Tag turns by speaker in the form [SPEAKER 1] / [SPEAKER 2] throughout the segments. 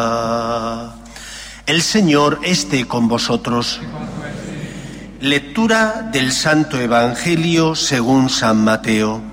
[SPEAKER 1] El Señor esté con vosotros. Lectura del Santo Evangelio según San Mateo.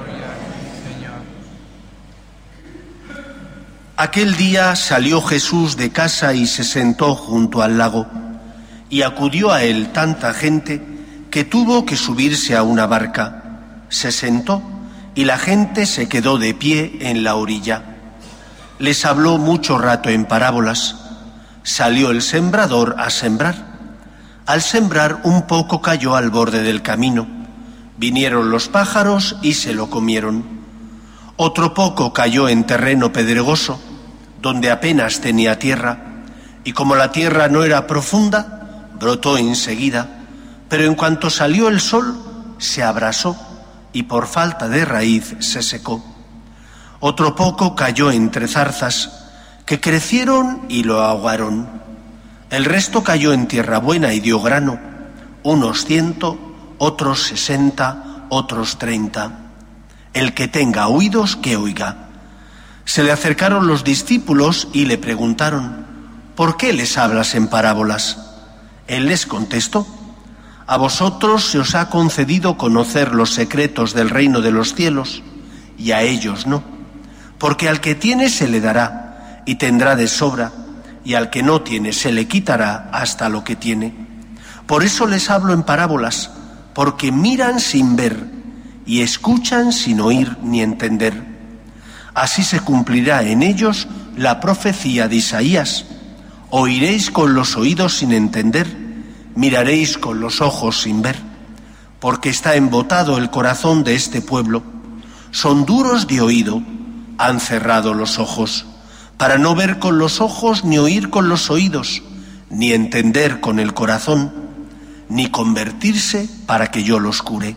[SPEAKER 1] Aquel día salió Jesús de casa y se sentó junto al lago, y acudió a él tanta gente que tuvo que subirse a una barca. Se sentó y la gente se quedó de pie en la orilla. Les habló mucho rato en parábolas. Salió el sembrador a sembrar. Al sembrar, un poco cayó al borde del camino. Vinieron los pájaros y se lo comieron. Otro poco cayó en terreno pedregoso, donde apenas tenía tierra, y como la tierra no era profunda, brotó enseguida, pero en cuanto salió el sol, se abrasó y por falta de raíz se secó. Otro poco cayó entre zarzas, que crecieron y lo ahogaron. El resto cayó en tierra buena y dio grano, unos 100, otros 60, otros 30. El que tenga oídos, que oiga. Se le acercaron los discípulos y le preguntaron: ¿por qué les hablas en parábolas? Él les contestó: a vosotros se os ha concedido conocer los secretos del reino de los cielos, y a ellos no. Porque al que tiene se le dará, y tendrá de sobra, y al que no tiene se le quitará hasta lo que tiene. Por eso les hablo en parábolas, porque miran sin ver, y escuchan sin oír ni entender. Así se cumplirá en ellos la profecía de Isaías: oiréis con los oídos sin entender, miraréis con los ojos sin ver, porque está embotado el corazón de este pueblo. Son duros de oído, han cerrado los ojos, para no ver con los ojos, ni oír con los oídos, ni entender con el corazón, ni convertirse para que yo los cure.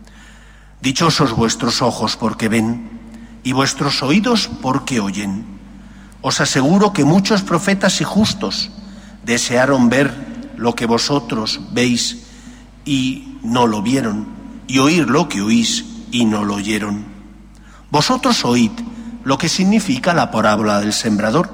[SPEAKER 1] Dichosos vuestros ojos porque ven, y vuestros oídos porque oyen. Os aseguro que muchos profetas y justos desearon ver lo que vosotros veis y no lo vieron, y oír lo que oís y no lo oyeron. Vosotros oíd lo que significa la parábola del sembrador.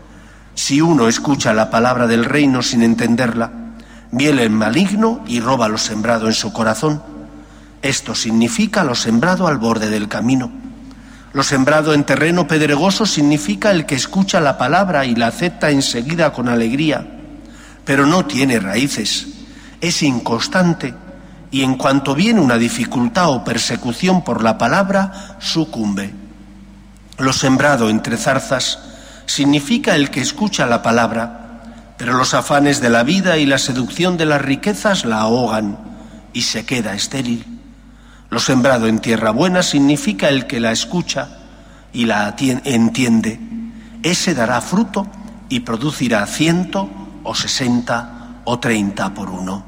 [SPEAKER 1] Si uno escucha la palabra del reino sin entenderla, viene el maligno y roba lo sembrado en su corazón. Esto significa lo sembrado al borde del camino. Lo sembrado en terreno pedregoso significa el que escucha la palabra y la acepta enseguida con alegría, pero no tiene raíces, es inconstante, y en cuanto viene una dificultad o persecución por la palabra, sucumbe. Lo sembrado entre zarzas significa el que escucha la palabra, pero los afanes de la vida y la seducción de las riquezas la ahogan y se queda estéril. Lo sembrado en tierra buena significa el que la escucha y la entiende. Ese dará fruto y producirá 100 o 60 o 30 por uno.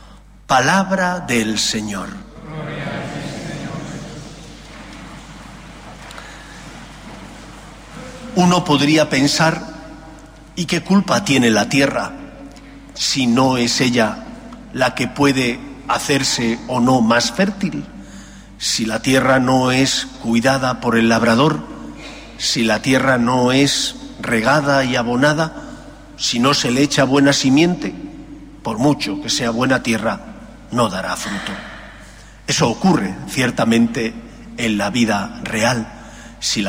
[SPEAKER 1] Palabra del Señor. Uno podría pensar: ¿y qué culpa tiene la tierra si no es ella la que puede hacerse o no más fértil? Si la tierra no es cuidada por el labrador, si la tierra no es regada y abonada, si no se le echa buena simiente, por mucho que sea buena tierra, no dará fruto. Eso ocurre ciertamente en la vida real. Si la